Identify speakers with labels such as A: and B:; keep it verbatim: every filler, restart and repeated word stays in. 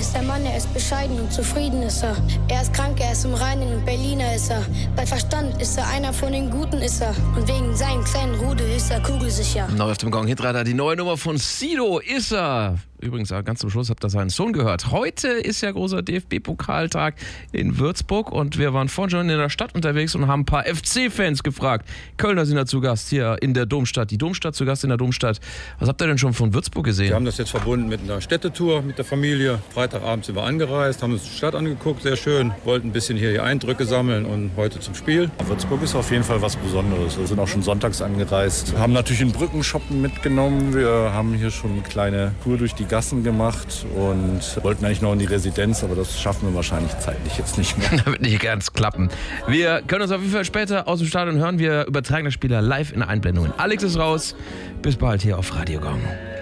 A: ist der Mann, er ist bescheiden und zufrieden ist er. Er ist krank, er ist im Reinen und Berliner ist er. Bei Verstand ist er einer von den Guten ist er. Und wegen seinem kleinen Rudel ist er kugelsicher.
B: Neu auf dem Gong Hitradar die neue Nummer von Sido ist er. Übrigens, ganz zum Schluss habt ihr seinen Sohn gehört. Heute ist ja großer D F B-Pokaltag in Würzburg und wir waren vorhin schon in der Stadt unterwegs und haben ein paar F C-Fans gefragt. Kölner sind da zu Gast hier in der Domstadt. Die Domstadt zu Gast in der Domstadt. Was habt ihr denn schon von Würzburg gesehen?
C: Wir haben das jetzt verbunden mit einer Städtetour mit der Familie. Freitagabend sind wir angereist, haben uns die Stadt angeguckt, sehr schön. Wollten ein bisschen hier die Eindrücke sammeln und heute zum Spiel.
D: Würzburg ist auf jeden Fall was Besonderes. Wir sind auch schon sonntags angereist. Wir haben natürlich einen Brückenshoppen mitgenommen. Wir haben hier schon eine kleine Tour durch die Gassen gemacht und wollten eigentlich noch in die Residenz, aber das schaffen wir wahrscheinlich zeitlich jetzt nicht mehr.
B: Das wird nicht ganz klappen. Wir können uns auf jeden Fall später aus dem Stadion hören. Wir übertragen das Spiel live in Einblendungen. Alex ist raus. Bis bald hier auf Radio Gong.